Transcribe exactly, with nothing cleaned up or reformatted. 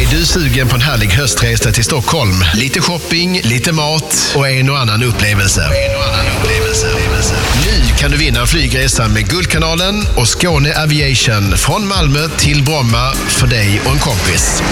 du sugen på en härlig höstresa till Stockholm? Lite shopping, lite mat och en och annan upplevelse. En och annan upplevelse. Nu kan du vinna en flygresa med Guldkanalen och Skåne Aviation från Malmö till Bromma för dig och en kompis.